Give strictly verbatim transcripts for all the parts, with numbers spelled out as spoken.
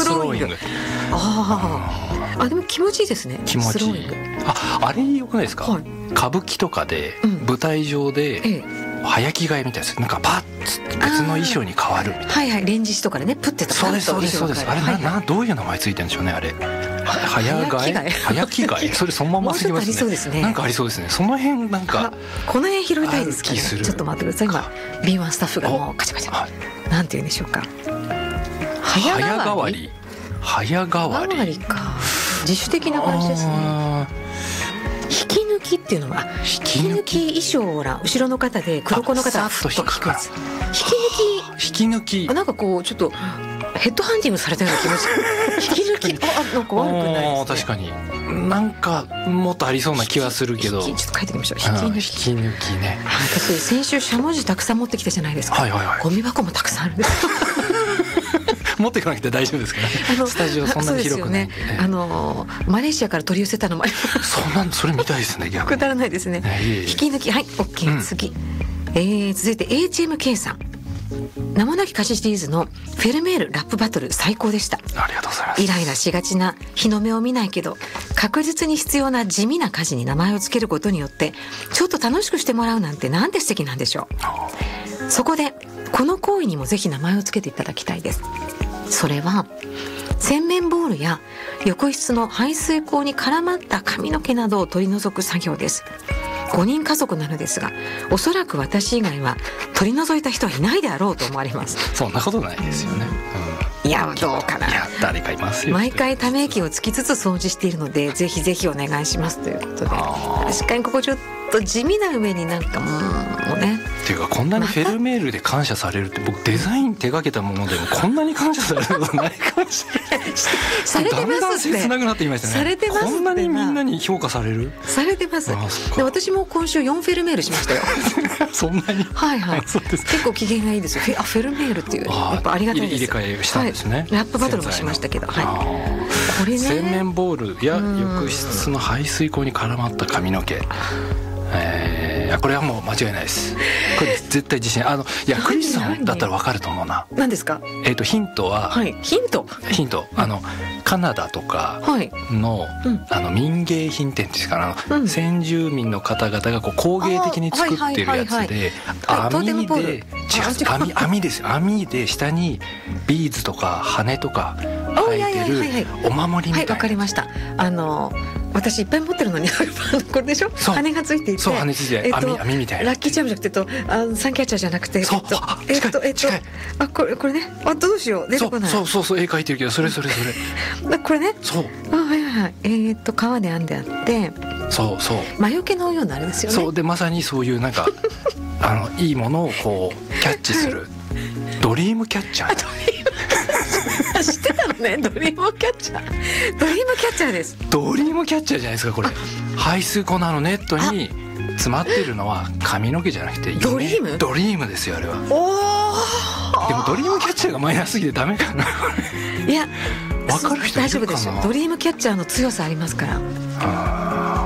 ローイング、 ああ、でも気持ちいいですね。 気持ちいい。あ、あれ良くないですか、はい、歌舞伎とかで、うん、舞台上で、ええ、早着替えみたいです。なんかパッつって別の衣装に変わるみたいな。 はいはい、連日とかでね、プッてとか。 そうですそうですそうです。あれ、はいはい、ななどういう名前ついてるんでしょうね、あれ。早替え、早着替え、それそのまますぎますね。 もうちょっとありそうですね。 なんかありそうですね。その辺なんかこの辺拾いたいですかね。ちょっと待ってください。今 ビーワン スタッフがもうカチャカチャ、なんて言うんでしょうか。 早変わり、早変わりか。自主的な感じですね。引き抜きっていうのは引き抜き衣装を後ろの方で黒子の方がふっと引くやつ。 引き抜き、 引き抜き、なんかこうちょっとヘッドハンティングされたような気持ち。引き抜き、あ、なんか悪くないですね。 確かになんかもっとありそうな気はするけど、 ちょっと書いてみましょう。引き抜き、 引き抜きね。 私先週しゃもじたくさん持ってきたじゃないですか、 はいはいはい、 ゴミ箱もたくさんあるんです持っていかなくて大丈夫ですかね。スタジオそんなに広くないんで、ね、 あのマレーシアから取り寄せたのもあります。 そうなん、それ見たいですね。逆にくだらないですね。引き抜き、はい、 OK、うん、次、えー、続いて エイチエムケー さん。名もなき歌詞シリーズのフェルメールラップバトル最高でした。 ありがとうございます。 イライラしがちな日の目を見ないけど確実に必要な地味な歌詞に名前をつけることによってちょっと楽しくしてもらうなんてなんて素敵なんでしょう。そこでこの行為にもぜひ名前をつけていただきたいです。それは洗面ボールや浴室の排水口に絡まった髪の毛などを取り除く作業です。ごにん家族なのですが、おそらく私以外は取り除いた人はいないであろうと思われます。 そんなことないですよね、 うん、いやどうかな。いや誰かいますよ。 毎回ため息をつきつつ掃除しているのでぜひぜひお願いしますということで、確かにここちょっと地味な上になんかもうね、 っていうかこんなにフェルメールで感謝されるって、僕デザイン手掛けたものでもこんなに感謝されることないかもしれないされてますって。だんだん切なくなってきましたね。 されてますって。 こんなにみんなに評価される。 されてます。で私も今週よんフェルメールしましたよそんなに。 はいはい。そうです。結構機嫌がいいですよ。あ、フェルメールっていうやっぱありがたいです。 入れ替えしたんですね、はい、 ラップバトルもしましたけど、はい、これね、 洗面ボールや浴室の排水口に絡まった髪の毛、えー、これはもう間違いないです。これ絶対自信あのいやクリスさんだったら分かると思うな。 何ですか。 えっとヒントは、 はい、ヒントヒントあのカナダとかの、はいうん、あの民芸品店ですか、あの、うん、先住民の方々がこう工芸的に作ってるやつで、網で違う網網ですよ。網で下にビーズとか羽とか生えてるお守りみたいな。はい、わかりました。あの私いっぱい持ってるのにこれでしょ。羽がついていて、 そう羽ついて、えっと、網, 網みたいな。 ラッキーチャームじゃなくてとあサンキャッチャーじゃなくて、 そうえっとえっとあこれこれね、あどうしよう出てこない。 そうそうそう絵描いてるけどそれそれそれこれね。 そうあはいはいはい。えー、っと革で編んであってそうそう魔除けのようなあれですよね。 そうでまさにそういうなんかあのいいものをこうキャッチする、はい、ドリームキャッチャー。 知ってたのね。ドリームキャッチャードリームキャッチャーです。 ドリームキャッチャーじゃないですかこれ。排水口のあのネットに詰まってるのは髪の毛じゃなくてドリームドリームですよあれは。 おでもドリームキャッチャーがマイナスすぎてダメかな。 いや分かる人いるかな。大丈夫ですよ。 ドリームキャッチャーの強さありますから。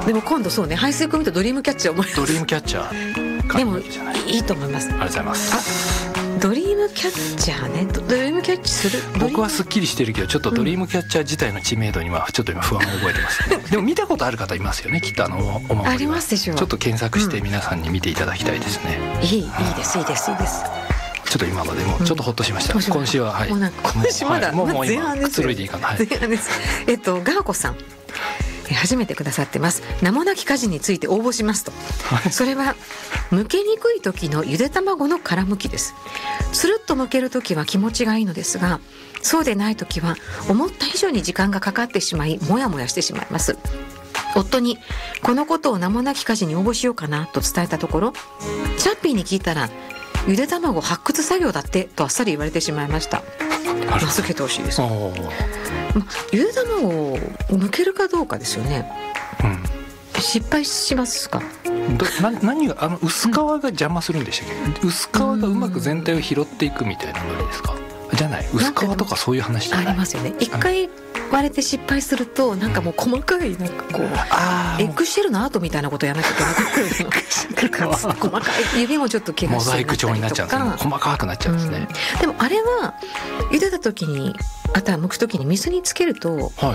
でも今度そうね、排水口見たドリームキャッチャー思います。 ドリームキャッチャーでもいいと思います。 ありがとうございます。 ドリームキャッチャーね。ドリームキャッチする。 僕はすっきりしてるけどちょっとドリームキャッチャー自体の知名度にはちょっと今不安を覚えてます、ね、でも見たことある方いますよねきっと。あのお守りはありますでしょう。 ちょっと検索して皆さんに見ていただきたいですね、 うん、いいいいですいいですいいです。 ちょっと今までもちょっとほっとしました、うん、今週ははい。 もうなんか今週まだもうもう今くつろいでいいかな。 前半です。えっとガーコさん初めてくださってます。名もなき家事について応募しますと、はい、それは剥けにくい時のゆで卵の殻むきです。つるっと剥ける時は気持ちがいいのですがそうでない時は思った以上に時間がかかってしまいモヤモヤしてしまいます。夫にこのことを名もなき家事に応募しようかなと伝えたところチャッピーに聞いたらゆで卵発掘作業だってとあっさり言われてしまいました。名付けてほしいです。ま、ゆで卵を剥けるかどうかですよね、うん、失敗しますか。 どな何があの薄皮が邪魔するんでしたっけ、うん、薄皮がうまく全体を拾っていくみたいなのですか、じゃない薄皮とかそういう話じゃない。 ありますよね。一回割れて失敗するとなんかもう細かいなんかこうエッグシェルのアートみたいなことやらなきゃいけなくなる細かい指もちょっと怪我してなったりとかモザイク状になっちゃうんですね。細かくなっちゃうんですね、 うん、でもあれは茹でた時にあとは剥く時に水につけると、はい、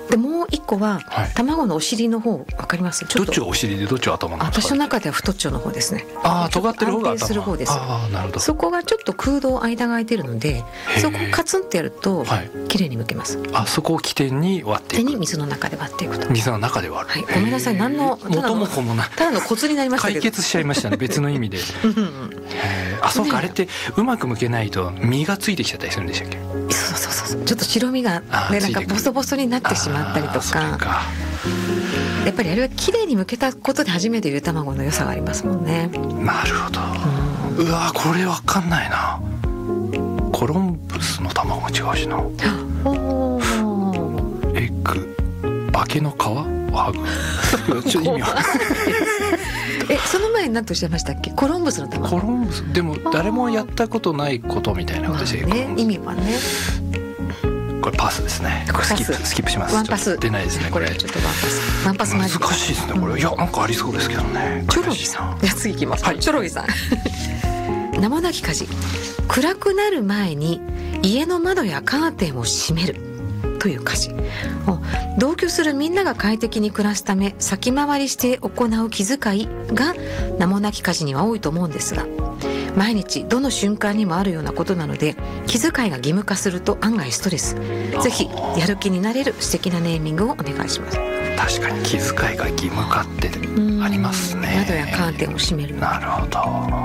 でもう一個は、はい、卵のお尻の方分かります？ちょっとどっちがお尻でどっちが頭なんですか？ 私の中では太っちょの方ですね。 ああ、尖ってる方が頭。 安定する方です。 ああ、なるほど。 そこがちょっと空洞間が空いてるので、そこをカツンってやると綺麗に剥けます。 あ、そこを起点に割っていく。 手に水の中で割っていくと。 水の中で割る。 はい、ごめんなさい。何の元も子もない。 ただのコツになりましたけど。 解決しちゃいましたね。別の意味で。あ、そうか、あれってうまく剥けないと実がついてきちゃったりするんでしたっけ？ そうそうそうそう。ちょっと白身がね、なんかボソボソになってしまったりとか。やっぱりあれは綺麗に剥けたことで初めてゆで卵の良さがありますもんね。 なるほど、うん、うわこれわかんないな。コロンブスの卵も違うしな。おエッグ化けの皮ハグちょっと意味はえその前に何とおっしゃいましたっけ？コロンブスの卵。 コロンブスでも誰もやったことないことみたいなことでした、 ね、意味はね。 これパスですね。これスキップスキップします。 ワンパス出ないですね。 これちょっとワンパスワンパスマジ難しいですねこれ。いやなんかありそうですけどね。 チョロギさん。じゃあ次いきます。はい、チョロギさん。名もなき家事。暗くなる前に家の窓やカーテンを閉めるという家事。同居するみんなが快適に暮らすため先回りして行う気遣いが名もなき家事には多いと思うんですが、毎日どの瞬間にもあるようなことなので気遣いが義務化すると案外ストレス。ぜひやる気になれる素敵なネーミングをお願いします。 確かに気遣いが義務化ってありますね。 窓やカーテンを閉める。 なるほど。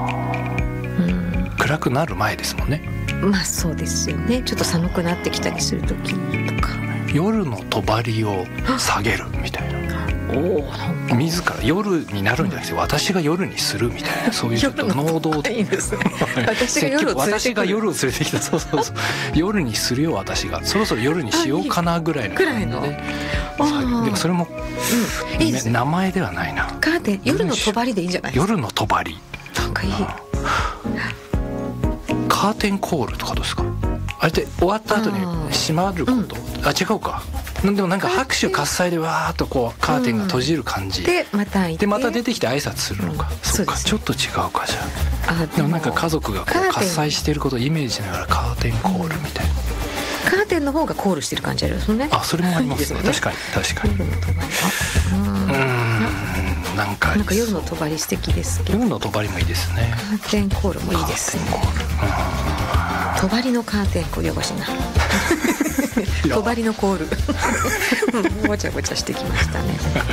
暗くなる前ですもんね。 まあそうですよね。ちょっと寒くなってきたりする時とか夜の帳を下げるみたいな。お自ら夜になるんじゃなくて私が夜にするみたいな、そういうちょっと能動的ですね。私が夜を連れてくる。 私が夜を連れてきた。そうそうそう。夜にするよ私が。そろそろ夜にしようかなぐらいの。 ぐらいの。でもそれも、うん、いいですね。名前ではないな。 カーテン夜の帳でいいんじゃないですか。 夜の帳。 なんかいい。 カーテンコールとかどうですか？あれって終わった後に閉まること？あ、違うか。でもなんか拍手喝采でわーっとこうカーテンが閉じる感じ、 うん、でまたでまた出てきて挨拶するのか、うん、そうか、ちょっと違うか。じゃあ、あでもなんか家族がこう喝采してることをイメージしながらカーテンコールみたいな、 うん、カーテンの方がコールしてる感じあるんですね。 あ、それもありますね。確かに確かに。うん、なんかなんか夜の帳素敵ですけど。 夜の帳もいいですね。 カーテンコールもいいですね。帳のカーテンコールよこしな。帳のコールごちゃごちゃしてきましたね。